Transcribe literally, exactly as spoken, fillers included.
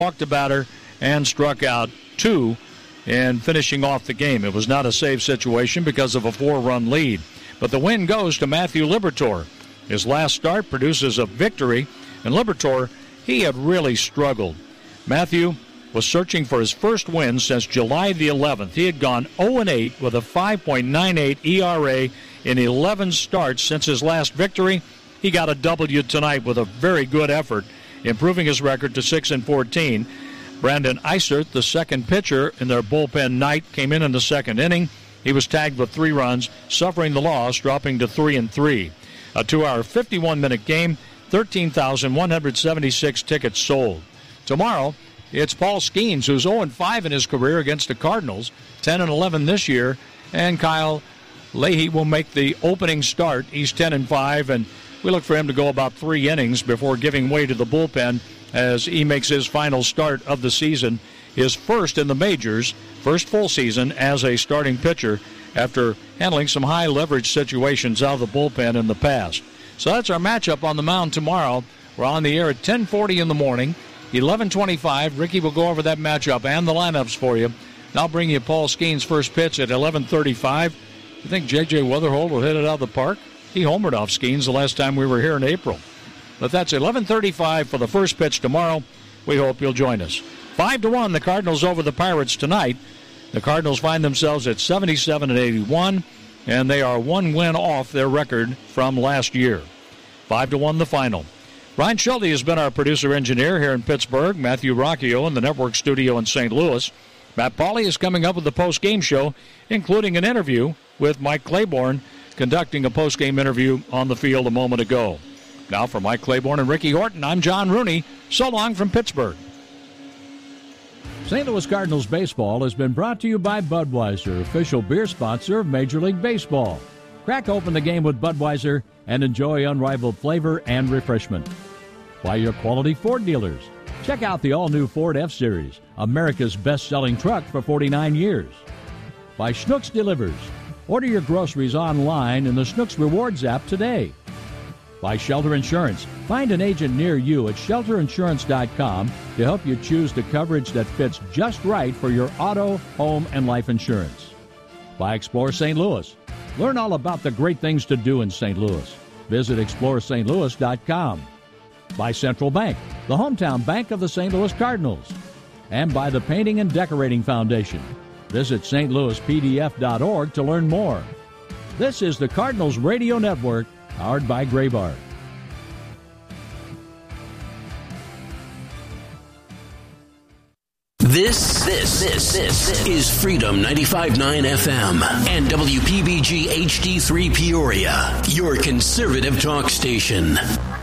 walked the batter and struck out two in finishing off the game. It was not a save situation because of a four-run lead. But the win goes to Matthew Liberatore. His last start produces a victory, and Liberatore, he had really struggled. Matthew was searching for his first win since July the eleventh. He had gone oh and eight with a five point nine eight E R A in eleven starts since his last victory. He got a W tonight with a very good effort, improving his record to six and fourteen. Brandon Eisert, the second pitcher in their bullpen night, came in in the second inning. He was tagged with three runs, suffering the loss, dropping to three and three. A two-hour, fifty-one minute game, thirteen thousand one hundred seventy-six tickets sold. Tomorrow, it's Paul Skeens, who's oh and five in his career against the Cardinals, ten and eleven this year, and Kyle Leahy will make the opening start. He's ten and five, and we look for him to go about three innings before giving way to the bullpen as he makes his final start of the season, his first in the majors, first full season as a starting pitcher after handling some high-leverage situations out of the bullpen in the past. So that's our matchup on the mound tomorrow. We're on the air at ten forty in the morning, eleven twenty-five. Ricky will go over that matchup and the lineups for you. And I'll bring you Paul Skeens' first pitch at eleven thirty-five. You think J J Weatherhold will hit it out of the park? He homered off Skeens the last time we were here in April. But that's eleven thirty-five for the first pitch tomorrow. We hope you'll join us. five to one, the Cardinals over the Pirates tonight. The Cardinals find themselves at seventy-seven and eighty-one, and they are one win off their record from last year. five to one the final. Brian Schulte has been our producer-engineer here in Pittsburgh. Matthew Rocchio in the network studio in Saint Louis. Matt Pauley is coming up with the post-game show, including an interview with Mike Claiborne, conducting a post-game interview on the field a moment ago. Now for Mike Claiborne and Ricky Horton, I'm John Rooney. So long from Pittsburgh. Saint Louis Cardinals baseball has been brought to you by Budweiser, official beer sponsor of Major League Baseball. Crack open the game with Budweiser and enjoy unrivaled flavor and refreshment. By your quality Ford dealers. Check out the all-new Ford F-Series, America's best-selling truck for forty-nine years. By Schnucks Delivers. Order your groceries online in the Schnucks Rewards app today. By Shelter Insurance. Find an agent near you at shelter insurance dot com to help you choose the coverage that fits just right for your auto, home, and life insurance. By Explore Saint Louis. Learn all about the great things to do in Saint Louis. Visit explore st louis dot com. By Central Bank, the hometown bank of the Saint Louis Cardinals. And by the Painting and Decorating Foundation. Visit s t louis p d f dot org to learn more. This is the Cardinals Radio Network, powered by Graybar. This, this, this, this is Freedom ninety-five point nine F M and W P B G H D three Peoria, your conservative talk station.